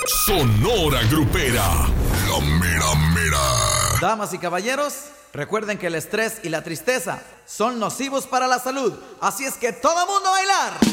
Sonora Grupera. La mera mera. Damas y caballeros, recuerden que el estrés y la tristeza son nocivos para la salud. Así es que todo mundo a bailar.